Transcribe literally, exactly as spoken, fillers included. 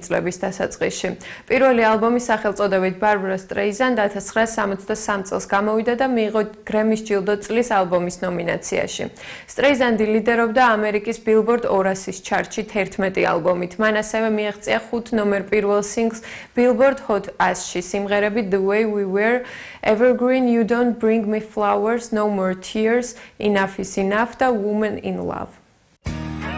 წლების დასაწყისში. პირველი ალბომის სახელწოდებით Barbra Streisand one thousand nine hundred seventy-three წელს გამოვიდა და მიიღო გრემის ჯილდო წლის ალბომის ნომინაციაში. Streisand ლიდერობდა ამერიკის Billboard two hundred-ის ჩარტში თერთმეტი ალბომით. მან ასევე მიაღწია ხუთ ნომერ პირველ სინგლს Billboard Hot one hundred-ში სიმღერები The Way We Were, Evergreen, You Don't Bring Me Flowers, No More Tears, Enough Is Enough და Woman in Love.